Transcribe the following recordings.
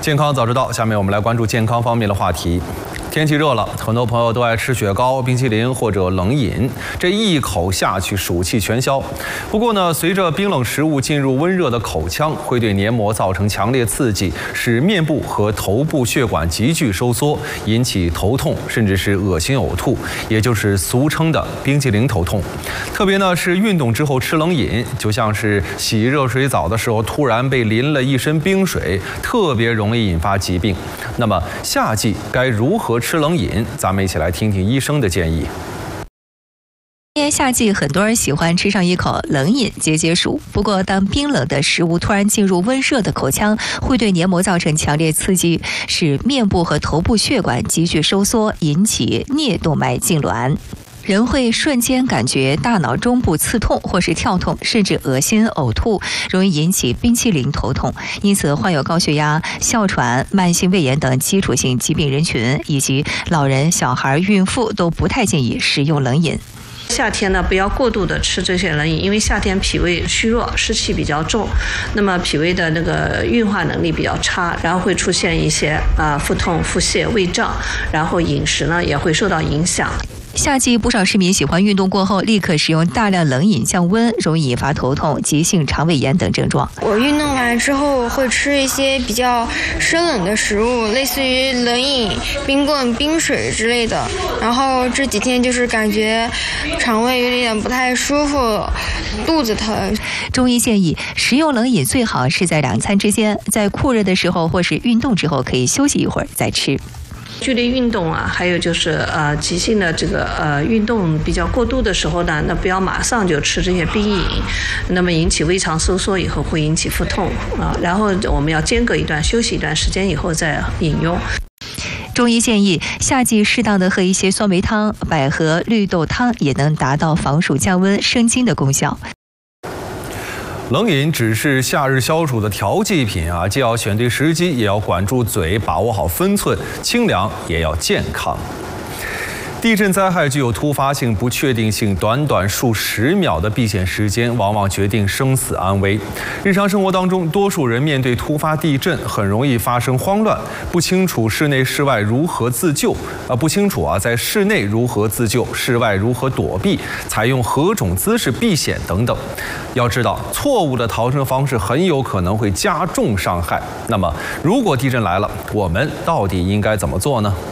健康早知道，下面我们来关注健康方面的话题。天气热了，很多朋友都爱吃雪糕、冰淇淋或者冷饮，这一口下去暑气全消。不过呢，随着冰冷食物进入温热的口腔，会对黏膜造成强烈刺激，使面部和头部血管急剧收缩，引起头痛，甚至是恶心呕吐，也就是俗称的冰淇淋头痛。特别呢是运动之后吃冷饮，就像是洗热水澡的时候突然被淋了一身冰水，特别容易引发疾病。那么夏季该如何吃冷饮？咱们一起来听听医生的建议。 今年夏季，很多人喜欢吃上一口冷饮解解暑。不过，当冰冷的食物突然进入温热的口腔，会对黏膜造成强烈刺激，使面部和头部血管急剧收缩，引起颞动脉痉挛。人会瞬间感觉大脑中部刺痛或是跳痛，甚至恶心呕吐，容易引起冰淇淋头痛。因此，患有高血压、哮喘、慢性胃炎等基础性疾病人群，以及老人、小孩、孕妇都不太建议食用冷饮。 夏天呢，不要过度的吃这些冷饮，因为夏天脾胃虚弱，湿气比较重，那么脾胃的那个运化能力比较差，然后会出现一些腹痛、腹泻、胃胀，然后饮食呢也会受到影响。 夏季不少市民喜欢运动过后立刻食用大量冷饮降温，容易引发头痛、急性肠胃炎等症状。 我运动完之后会吃一些比较生冷的食物，类似于冷饮、冰棍、冰水之类的。然后这几天就是感觉肠胃有点不太舒服，肚子疼。 中医建议食用冷饮最好是在2餐之间，在酷热的时候或是运动之后可以休息一会儿再吃。 剧烈运动啊，还有就是急性的这个运动比较过度的时候呢，那不要马上就吃这些冰饮，那么引起胃肠收缩以后会引起腹痛啊，然后我们要间隔一段休息一段时间以后再饮用。 中医建议夏季适当的喝一些酸梅汤、百合、绿豆汤，也能达到防暑降温、生津的功效。 冷饮只是夏日消暑的调剂品啊，既要选对时机，也要管住嘴，把握好分寸，清凉也要健康。地震灾害具有突发性、不确定性，短短数十秒的避险时间，往往决定生死安危。日常生活当中，多数人面对突发地震，很容易发生慌乱，不清楚室内室外如何自救，不清楚在室内如何自救，室外如何躲避，采用何种姿势避险等等。要知道，错误的逃生方式很有可能会加重伤害。那么，如果地震来了，我们到底应该怎么做呢？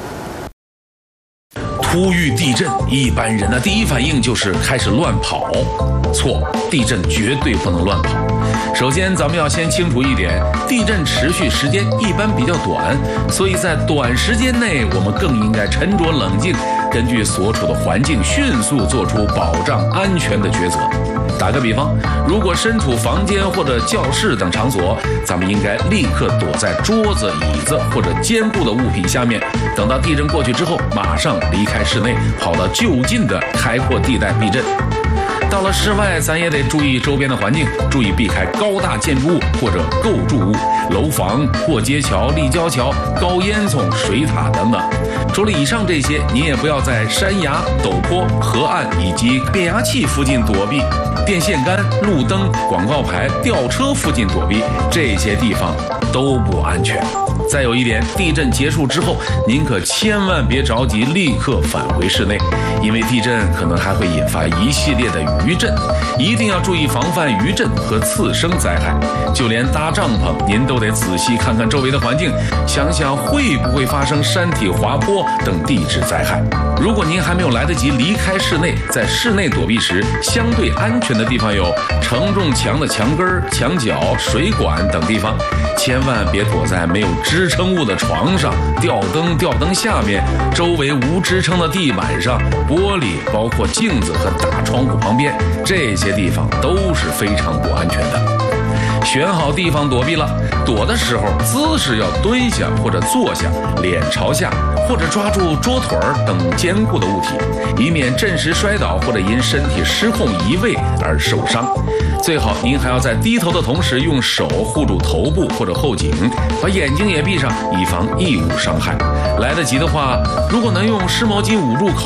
突遇地震，一般人的第一反应就是开始乱跑。错，地震绝对不能乱跑。首先，咱们要先清楚一点，地震持续时间一般比较短，所以在短时间内，我们更应该沉着冷静，根据所处的环境迅速做出保障安全的抉择。打个比方，如果身处房间或者教室等场所，咱们应该立刻躲在桌子、椅子或者坚固的物品下面，等到地震过去之后，马上离开室内，跑到就近的开阔地带避震。到了室外，咱也得注意周边的环境，注意避开高大建筑物或者构筑物、楼房、过街桥、立交桥、高烟囱、水塔等等。除了以上这些，您也不要在山崖、陡坡、河岸以及变压器附近躲避，电线杆、路灯、广告牌、吊车附近躲避，这些地方都不安全。再有一点，地震结束之后，您可千万别着急立刻返回室内，因为地震可能还会引发一系列的余震，一定要注意防范余震和次生灾害。就连搭帐篷，您都得仔细看看周围的环境，想想会不会发生山体滑坡等地质灾害。如果您还没有来得及离开室内，在室内躲避时，相对安全的地方有承重墙的墙根、墙角、水管等地方，千万别躲在没有支撑物的床上、吊灯下面、周围无支撑的地板上、玻璃包括镜子和大窗户旁边，这些地方都是非常不安全的。选好地方躲避了，躲的时候姿势要蹲下或者坐下，脸朝下，或者抓住桌腿等坚固的物体，以免震时摔倒或者因身体失控移位而受伤。最好您还要在低头的同时，用手护住头部或者后颈，把眼睛也闭上，以防异物伤害。来得及的话，如果能用湿毛巾捂住口